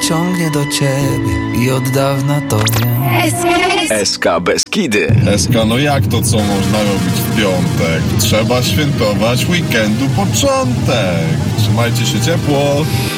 ciągnie do ciebie i od dawna to wiem. SK Beskidy. SK, no jak to co można robić w piątek? Trzeba świętować weekendu początek. Trzymajcie się ciepło.